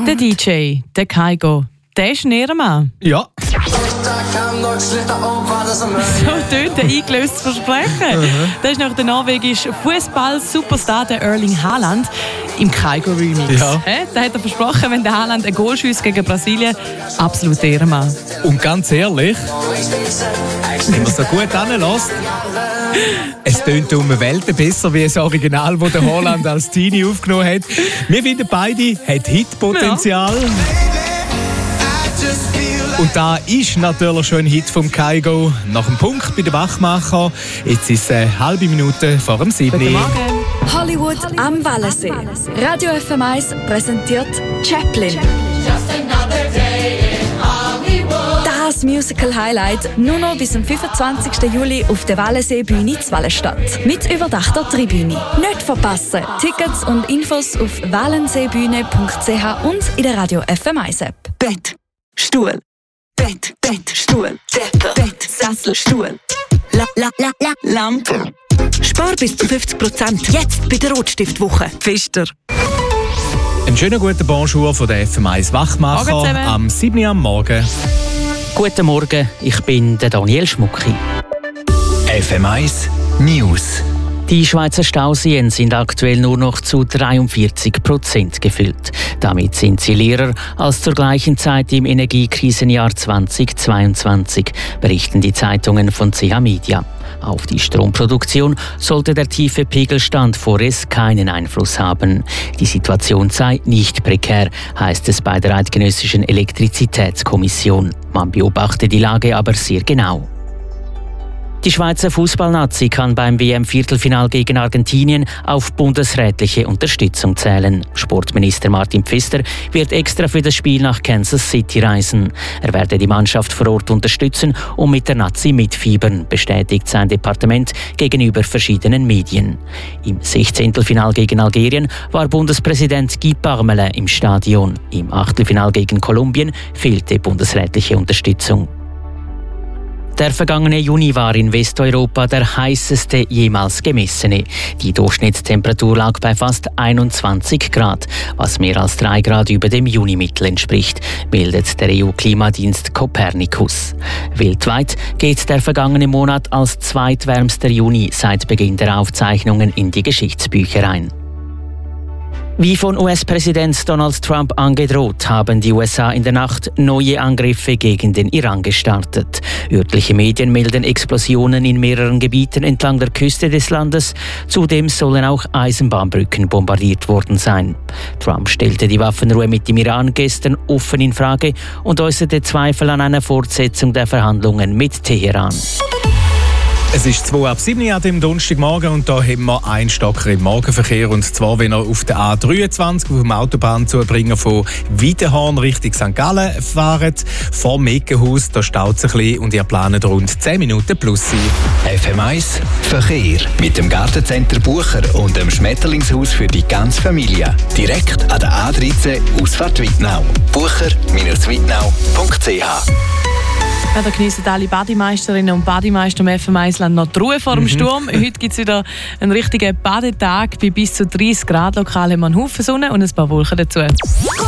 Der DJ, der Kygo, der ist ein Ehrenmann. Ja. So tönt ein eingelöstes Versprechen. Das ist nach der norwegischen Fußball-Superstar der Erling Haaland im Kygo-Remix. Ja. Da hat er versprochen, wenn der Haaland ein Goal schießt gegen Brasilien, absolut Ehrenmann. Und ganz ehrlich, wenn man so gut anlässt, es tönt um Welten besser wie das Original, das der Haaland als Teenie aufgenommen hat. Wir finden beide, hat Hitpotenzial. Ja. Und da ist natürlich schon ein Hit vom Kygo. Nach dem Punkt bei den Wachmacher. Jetzt ist es eine halbe Minute vor dem 7. Guten Morgen. Hollywood am Wallensee. Radio FM1 präsentiert Chaplin. Das Musical-Highlight nur noch bis zum 25. Juli auf der Wallensee-Bühne in Wallenstadt. Mit überdachter Tribüne. Nicht verpassen. Tickets und Infos auf wallenseebühne.ch und in der Radio FM1-App. Bett, Stuhl. Bett, Stuhl. Decke, Bett, Sessel, Stuhl. Lampe. Spar bis zu 50%. Jetzt bei der Rotstiftwoche. Pfister. Einen schönen guten Bonjour von der FM1 Wachmacher am 7. Uhr am Morgen. Guten Morgen, ich bin der Daniel Schmucki. FM1 News. Die Schweizer Stauseen sind aktuell nur noch zu 43% gefüllt. Damit sind sie leerer als zur gleichen Zeit im Energiekrisenjahr 2022, berichten die Zeitungen von CH Media. Auf die Stromproduktion sollte der tiefe Pegelstand vorerst keinen Einfluss haben. Die Situation sei nicht prekär, heißt es bei der Eidgenössischen Elektrizitätskommission. Man beobachte die Lage aber sehr genau. Die Schweizer Fußballnazi kann beim WM-Viertelfinal gegen Argentinien auf bundesrätliche Unterstützung zählen. Sportminister Martin Pfister wird extra für das Spiel nach Kansas City reisen. Er werde die Mannschaft vor Ort unterstützen und mit der Nazi mitfiebern, bestätigt sein Departement gegenüber verschiedenen Medien. Im 16. Final gegen Algerien war Bundespräsident Guy Parmelin im Stadion. Im Achtelfinal gegen Kolumbien fehlte bundesrätliche Unterstützung. Der vergangene Juni war in Westeuropa der heißeste jemals gemessene. Die Durchschnittstemperatur lag bei fast 21 Grad, was mehr als 3 Grad über dem Junimittel entspricht, meldet der EU-Klimadienst Copernicus. Weltweit geht der vergangene Monat als zweitwärmster Juni seit Beginn der Aufzeichnungen in die Geschichtsbücher ein. Wie von US-Präsident Donald Trump angedroht, haben die USA in der Nacht neue Angriffe gegen den Iran gestartet. Örtliche Medien melden Explosionen in mehreren Gebieten entlang der Küste des Landes. Zudem sollen auch Eisenbahnbrücken bombardiert worden sein. Trump stellte die Waffenruhe mit dem Iran gestern offen in Frage und äußerte Zweifel an einer Fortsetzung der Verhandlungen mit Teheran. Es ist 6:02 an dem Donnerstagmorgen und da haben wir einen Stocker im Morgenverkehr. Und zwar, wenn ihr auf der A23 auf dem Autobahnzubringer von Wiedehorn Richtung St. Gallen fahrt, vor dem Eckenhaus, da staut es ein bisschen und ihr plant rund 10 Minuten plus sein. FM1 Verkehr mit dem Gartencenter Bucher und dem Schmetterlingshaus für die ganze Familie. Direkt an der A13 Ausfahrt Wittnau. bucher-wittnau.ch. Da geniessen alle Bademeisterinnen und Bademeister im FM1-Land noch die Ruhe vor dem Sturm. Heute gibt es wieder einen richtigen Badetag bei bis zu 30 Grad. Lokal haben wir einen Haufen Sonne und ein paar Wolken dazu.